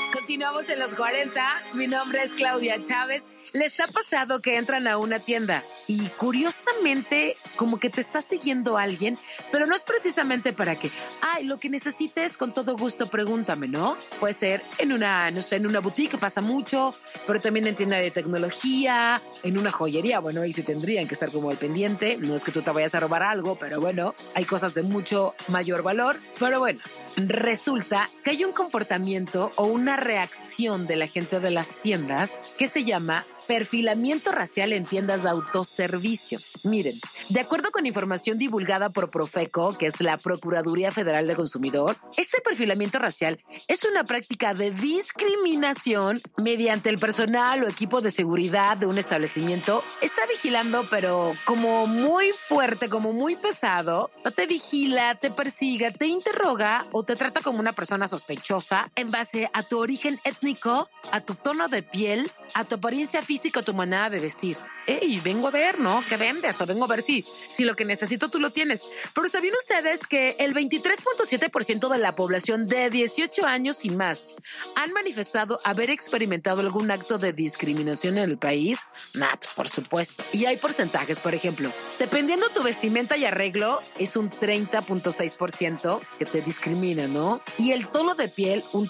Continuamos en los 40. Mi nombre es Claudia Chávez. ¿Les ha pasado que entran a una tienda y curiosamente como que te está siguiendo alguien, pero no es precisamente para que, lo que necesites con todo gusto pregúntame, ¿no? Puede ser en una, no sé, en una boutique, pasa mucho, pero también en tienda de tecnología, en una joyería, bueno, ahí sí tendrían que estar como al pendiente. No es que tú te vayas a robar algo, pero bueno, hay cosas de mucho mayor valor. Pero bueno, resulta que hay un comportamiento o una reacción de la gente de las tiendas que se llama perfilamiento racial en tiendas de autoservicio. Miren, de acuerdo con información divulgada por Profeco, que es la Procuraduría Federal del Consumidor, este perfilamiento racial es una práctica de discriminación mediante el personal o equipo de seguridad de un establecimiento. Está vigilando, pero como muy fuerte, como muy pesado. Te vigila, te persigue, te interroga o te trata como una persona sospechosa en base a tu origen étnico, a tu tono de piel, a tu apariencia física, a tu manera de vestir. Vengo a ver, ¿no? ¿Qué vendes? O vengo a ver si lo que necesito tú lo tienes. Pero ¿sabían ustedes que el 23.7% de la población de 18 años y más han manifestado haber experimentado algún acto de discriminación en el país? Pues por supuesto. Y hay porcentajes, por ejemplo, dependiendo tu vestimenta y arreglo, es un 30.6% que te discrimina, ¿no? Y el tono de piel, un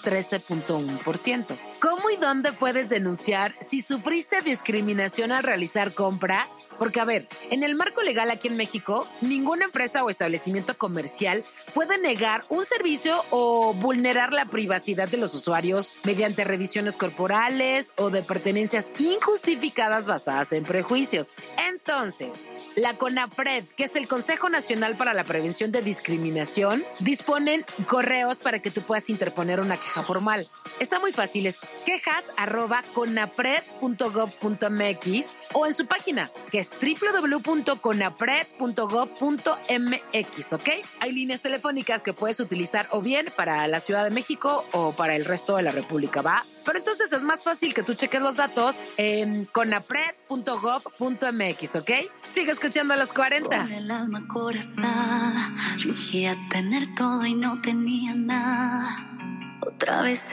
13.1%. ¿Cómo y dónde puedes denunciar si sufriste discriminación al realizar compras? Porque, a ver, en el marco legal aquí en México, ninguna empresa o establecimiento comercial puede negar un servicio o vulnerar la privacidad de los usuarios mediante revisiones corporales o de pertenencias injustificadas basadas en prejuicios. Entonces, la CONAPRED, que es el Consejo Nacional para la Prevención de Discriminación, disponen correos para que tú puedas interponer una queja formal. Está muy fácil, es quejas@conapred.gov.mx o en su página, que es www.conapred.gov.mx, ¿ok? Hay líneas telefónicas que puedes utilizar o bien para la Ciudad de México o para el resto de la República, ¿va? Pero entonces es más fácil que tú cheques los datos en conapred.gov.mx, ¿ok? Sigue escuchando a los 40. Con el alma acorazada, fingía tener todo y no tenía nada. Otra vez